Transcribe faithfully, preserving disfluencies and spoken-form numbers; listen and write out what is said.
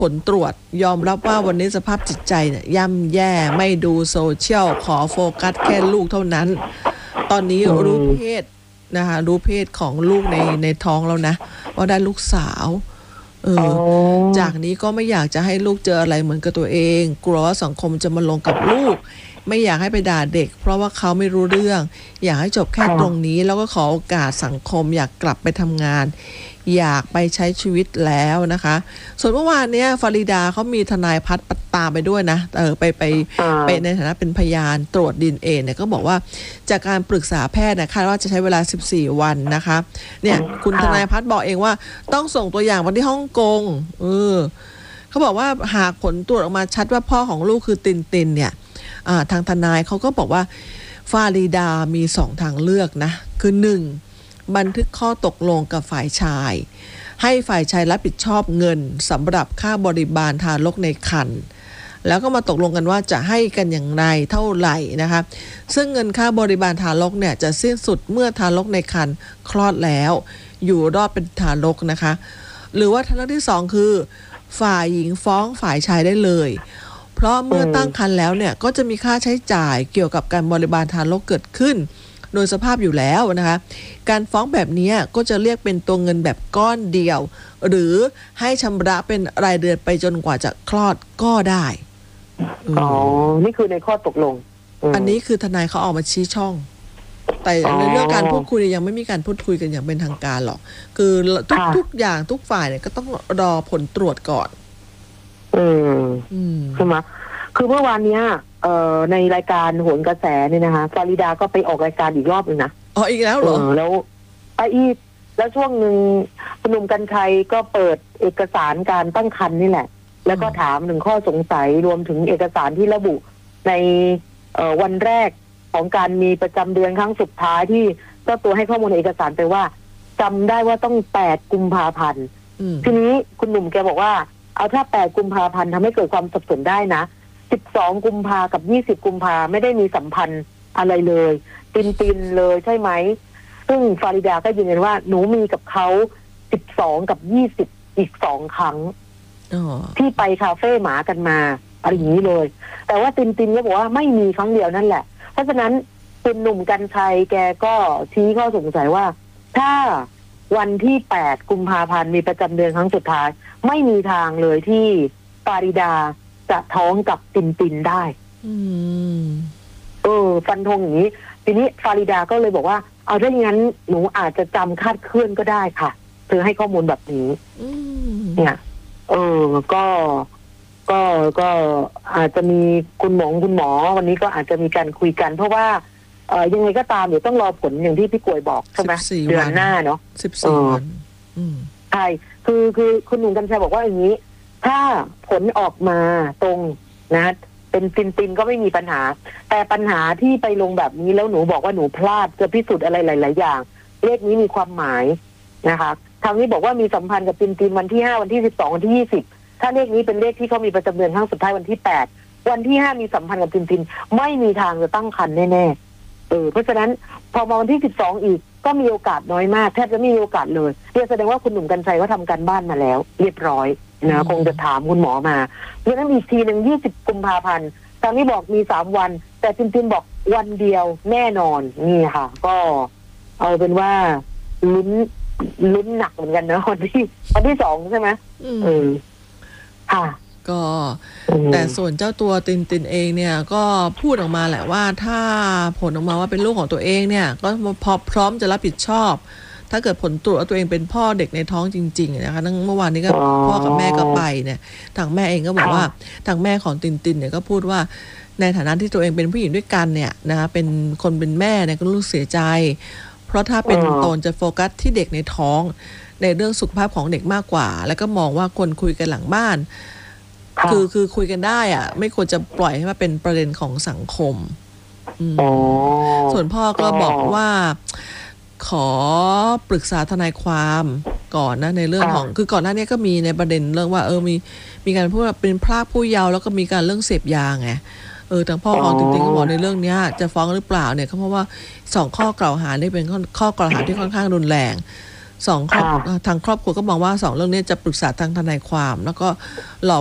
ผลตรวจยอมรับว่าวันนี้สภาพจิตใจเนี่ยย่ำแย่ไม่ดูโซเชียลขอโฟกัสแค่ลูกเท่านั้นตอนนี้รู้เพศนะคะรู้เพศของลูกในในท้องแล้วนะว่าได้ลูกสาวเออจากนี้ก็ไม่อยากจะให้ลูกเจออะไรเหมือนกับตัวเองกลัวว่าสังคมจะมาลงกับลูกไม่อยากให้ไปด่าเด็กเพราะว่าเขาไม่รู้เรื่องอยากให้จบแค่ตรงนี้แล้วก็ขอโอกาสสังคมอยากกลับไปทำงานอยากไปใช้ชีวิตแล้วนะคะส่วนเมื่อวานเนี้ยฟาริดาเขามีทนายพัฒน์ตามไปด้วยนะเออไปไปไปในฐานะเป็นพยานตรวจ ดี เอ็น เอ เนี่ยก็บอกว่าจากการปรึกษาแพทย์เนี่ยคาดว่าจะใช้เวลาสิบสี่วันนะคะเนี่ยคุณทนายพัฒน์บอกเองว่าต้องส่งตัวอย่างไปที่ฮ่องกงเออเขาบอกว่าหากผลตรวจออกมาชัดว่าพ่อของลูกคือตินตินเนี่ยทางทนายเขาก็บอกว่าฟาริดามีสองทางเลือกนะคือหนึ่งบันทึกข้อตกลงกับฝ่ายชายให้ฝ่ายชายรับผิดชอบเงินสำหรับค่าบริบาลทารกในครรภ์แล้วก็มาตกลงกันว่าจะให้กันอย่างไรเท่าไหร่นะคะซึ่งเงินค่าบริบาลทารกเนี่ยจะสิ้นสุดเมื่อทารกในครรภ์คลอดแล้วอยู่รอดเป็นทารกนะคะหรือว่าทางเลือกที่สองคือฝ่ายหญิงฟ้องฝ่ายชายได้เลยเพราะเมื่อตั้งครรภ์แล้วเนี่ยก็จะมีค่าใช้จ่ายเกี่ยวกับการบริบาลทารกเกิดขึ้นโดยสภาพอยู่แล้วนะคะการฟ้องแบบนี้ก็จะเรียกเป็นตัวเงินแบบก้อนเดียวหรือให้ชำระเป็นรายเดือนไปจนกว่าจะคลอดก็ได้อ๋อนี่คือในข้อตกลงอันนี้คือทนายเขาออกมาชี้ช่องแต่ในเรื่องการพูดคุยยังไม่มีการพูดคุยกันอย่างเป็นทางการหรอกคือทุกทุกอย่างทุกฝ่ายเนี่ยก็ต้องรอผลตรวจก่อนอืมใช่ไหมคือเมื่อวานเนี้ยเอ่อในรายการโหนกระแสเนี่ยนะคะฟาริดาก็ไปออกรายการอีกรอบนึงนะอ๋ออีกแล้วเหรอแล้วไอ้อีแล้วช่วงหนึ่งคุณหนุ่มกรรชัยก็เปิดเอกสารการตั้งครรภ์นี่แหละแล้วก็ถามถึงข้อสงสัยรวมถึงเอกสารที่ระบุในเอ่อวันแรกของการมีประจำเดือนครั้งสุดท้ายที่เจ้าตัวให้ข้อมูลในเอกสารไปว่าจำได้ว่าต้องแปดกุมภาพันธ์ทีนี้คุณหนุ่มแกบอกว่าเอาถ้าแปดกุมภาพันธ์ทำให้เกิดความสับสนได้นะสิบสองกุมภากับยี่สิบกุมภาไม่ได้มีสัมพันธ์อะไรเลยตินตินเลยใช่ไหมซึ่งฟาริดาก็ยืนยันว่าหนูมีกับเขาสิบสองกับยี่สิบอีกสองครั้งที่ไปคาเฟ่หมากันมาอะไรอย่างนี้เลยแต่ว่าตินตินก็บอกว่าไม่มีครั้งเดียวนั่นแหละเพราะฉะนั้นคุณหนุ่มกรรชัยแกก็ชี้ข้อสงสัยว่าถ้าวันที่แปดกุมภาพันธ์มีประจำเดือนครั้งสุดท้ายไม่มีทางเลยที่ฟาริดาจะท้องกับตินตินได้อืมเออฟันธงอย่างนี้ทีนี้ฟาริดาก็เลยบอกว่าเอาถ้าอย่างนั้นหนูอาจจะจำคาดเคลื่อนก็ได้ค่ะเธอให้ข้อมูลแบบนี้เนี่ยเออก็ก็ก็อาจจะมีคุณหมอคุณหมอวันนี้ก็อาจจะมีการคุยกันเพราะว่าเออยังไงก็ตามเดี๋ยวต้องรอผลอย่างที่พี่กวยบอกใช่ไหมเดือนหน้าเนาะสิบสี่วันใช่คือคือคุณหนุ่มกรรชัยบอกว่าอย่างนี้ถ้าผลออกมาตรงนะเป็นตินตินก็ไม่มีปัญหาแต่ปัญหาที่ไปลงแบบนี้แล้วหนูบอกว่าหนูพลาดจะพิสูจน์อะไรหลายๆอย่างเลขนี้มีความหมายนะคะทางนี้บอกว่ามีสัมพันธ์กับตินตินวันที่ห้าวันที่สิบสองวันที่ยี่สิบถ้าเลขนี้เป็นเลขที่เขามีประจำเดือนครั้งสุดท้ายวันที่แปดวันที่ห้ามีสัมพันธ์กับตินตินไม่มีทางจะตั้งครรภ์แน่ๆเออเพราะฉะนั้นพอมาวันที่สิบสองอีกก็มีโอกาสน้อยมากแทบจะไม่มีโอกาสเลยเรียกแสดงว่าคุณหนุ่มกรรชัยเขาทำการบ้านมาแล้วเรียบร้อยนะคงจะถามคุณหมอมาเพราะฉะนั้นอีกทีหนึ่งยี่สิบกุมภาพันธ์ทางนี้บอกมีสามวันแต่จริงๆบอกวันเดียวแน่นอนนี่ค่ะก็เอาเป็นว่าลุ้นลุ้นหนักเหมือนกันนะวันที่วันที่สองใช่ไหมเออค่ะก็แต่ส่วนเจ้าตัวตินตินเองเนี่ยก็พูดออกมาแหละว่าถ้าผลออกมาว่าเป็นลูกของตัวเองเนี่ยก็พอพร้อมจะรับผิดชอบถ้าเกิดผลตรวจว่าตัวเองเป็นพ่อเด็กในท้องจริงๆนะคะทั้งเมื่อวานนี้ก็พ่อกับแม่ก็ไปเนี่ยทางแม่เองก็บอกว่าทางแม่ของตินตินเนี่ยก็พูดว่าในฐานะที่ตัวเองเป็นผู้หญิงด้วยกันเนี่ยนะคะเป็นคนเป็นแม่เนี่ยก็รู้สึกเสียใจเพราะถ้าเป็นตนจะโฟกัสที่เด็กในท้องในเรื่องสุขภาพของเด็กมากกว่าแล้วก็มองว่าคนคุยกันหลังบ้านคือคือคุยกันได้อ่ะไม่ควรจะปล่อยให้มาเป็นประเด็นของสังคมส่วนพ่อก็บอกว่าขอปรึกษาทนายความก่อนนะในเรื่องของคือก่อนหน้านี้ก็มีในประเด็นเรื่องว่าเออมีมีการพูดว่าเป็นพรากผู้เยาว์แล้วก็มีการเรื่องเสพยาไงเออทางพ่อของติงๆก็บอกในเรื่องนี้จะฟ้องหรือเปล่าเนี่ยเพราะว่าสองข้อกล่าวหานี่เป็นข้อกล่าวหาที่ค่อนข้างรุนแรงสองครอบค่ะทางครอบครัวก็มองว่าสองเรื่องนี้จะปรึกษาทางทนายความ แล้วก็รอ